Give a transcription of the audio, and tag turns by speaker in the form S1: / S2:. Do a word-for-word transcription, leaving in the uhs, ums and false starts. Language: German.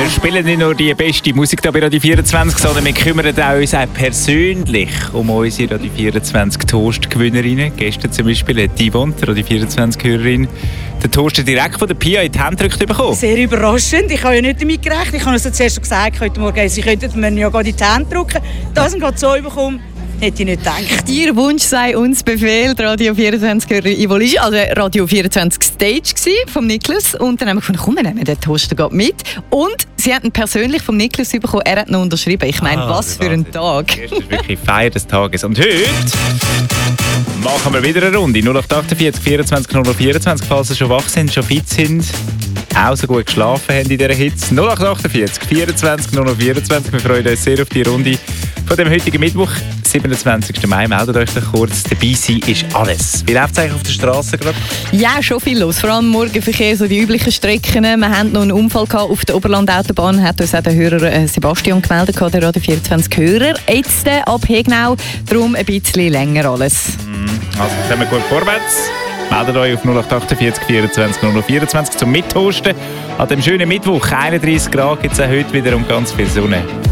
S1: Wir spielen nicht nur die beste Musik hier bei Radio vierundzwanzig, sondern wir kümmern uns auch persönlich um unsere Radio vierundzwanzig Toast-Gewinnerinnen. Gestern zum Beispiel hat Yvonne, die Radio vierundzwanzig-Hörerin, den Toast direkt von der Pia in die Hand gedrückt bekommen.
S2: Sehr überraschend. Ich habe ja nicht damit gerechnet. Ich habe es zuerst schon gesagt, heute Morgen, sie könnten mir ja gerade in die Hand drücken. Dass ich gerade so bekomme, hätte ich nicht gedacht.
S3: Ihr Wunsch sei uns Befehl. Die Radio vierundzwanzig-Hörer Ivo ist also Radio vierundzwanzig Stage vom Niklas. Und dann haben wir gefunden, komm, wir nehmen den Toaster gerade mit. Und sie haben ihn persönlich vom Niklas bekommen. Er hat ihn unterschrieben. Ich meine, ah, was für ein Tag.
S1: Das ist wirklich Feier des Tages. Und heute machen wir wieder eine Runde. null acht achtundvierzig vierundzwanzig null vierundzwanzig, falls Sie schon wach sind, schon fit sind, auch so gut geschlafen haben in dieser Hitze. null acht achtundvierzig vierundzwanzig null vierundzwanzig. Wir freuen uns sehr auf die Runde von dem heutigen Mittwoch, siebenundzwanzigsten Mai. Meldet euch doch kurz. Dabei sein ist alles. Wie läuft es eigentlich auf der Straße gerade?
S3: Ja, schon viel los. Vor allem Morgenverkehr, so die üblichen Strecken. Wir hatten noch einen Unfall gehabt auf der Oberland-Autobahn. Hat uns auch der Hörer Sebastian gemeldet, der Radio vierundzwanzig-Hörer. Jetzt äh, ab Hegnau, darum ein bisschen länger alles.
S1: Also kommen wir gut vorwärts. Meldet euch auf null acht achtundvierzig vierundzwanzig null vierundzwanzig zum Mithosten. An dem schönen Mittwoch, einunddreißig Grad, gibt es auch heute wieder um ganz viel Sonne.